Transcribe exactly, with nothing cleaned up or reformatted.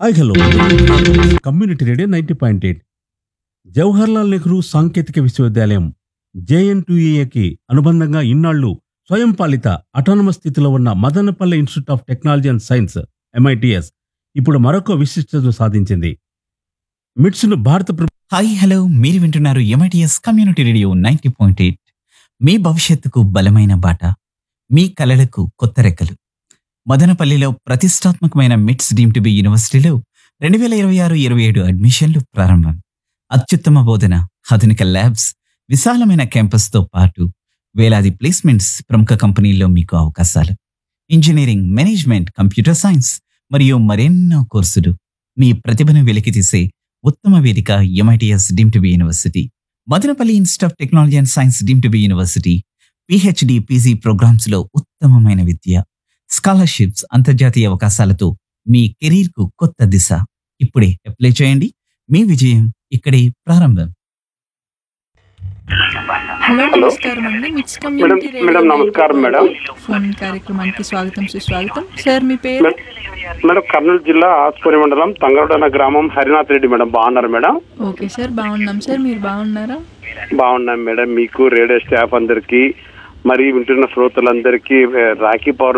Hi hello community radio ninety point eight Jawaharlal Nehru సాంకేతిక విశ్వవిద్యాలయం జేఎన్టీయూఏకి అనుబంధంగా ఇన్నాళ్లు స్వయం పాలిత అటానమస్ స్థితిలో ఉన్న Madanapalle institute of technology and science MITS ఇప్పుడు మరొక విశిష్టతను సాధించింది. మిట్స్ను భారత ప్రభు- హాయ్ హలో మీరు వింటున్నారు MITS community radio ninety point eight. మీ భవిష్యత్తుకు బలమైన బాట, మీ కలలకు కొత్త రెక్కలు. మదనపల్లిలో ప్రతిష్టాత్మకమైన మిట్స్ డీమ్ టు బి యూనివర్సిటీలో రెండు వేల ఇరవై ఆరు ఇరవై ఏడు అడ్మిషన్లు ప్రారంభం. అత్యుత్తమ బోధన, ఆధునిక ల్యాబ్స్, విశాలమైన క్యాంపస్తో పాటు వేలాది ప్లేస్మెంట్స్, ప్రముఖ కంపెనీల్లో మీకు అవకాశాలు. ఇంజనీరింగ్, మేనేజ్మెంట్, కంప్యూటర్ సైన్స్ మరియు మరెన్నో కోర్సులు. మీ ప్రతిభను వెలికితీసే ఉత్తమ వేదిక MITS deem to be university. Madanapalle institute of technology and science deem to be university PhD, PG programmes లో ఉత్తమమైన విద్య, స్కాలర్షిప్స్, అంతర్జాతీయ అవకాశాలతో మీ కెరీర్ కు కొత్త దిశ. ఇప్పుడే అప్లై చేయండి. మీ విజయం ఇక్కడే ప్రారంభం. హలో నమస్కారం అండి. మిట్స్ మేడం కమ్యూనిటీ రేడియో మేడం నమస్కారం మేడం. ఫోన్ కార్యక్రమానికి స్వాగతం సుస్వాగతం. సార్ మీ పేరు? మే- మేడం కర్నూలు జిల్లా ఆస్పూరి మండలం తంగరడన గ్రామం హరినాథ్ రెడ్డి మేడం. బాగున్నారు మేడం? ఓకే సార్, బాగున్నాం సార్. మీరు బాగున్నారా? బాగున్నాం మేడం. మీకు రేడియో స్టాఫ్ అందరికి మరి వింటున్న శ్రోతలందరికీ రాఖీ పౌర్ణమి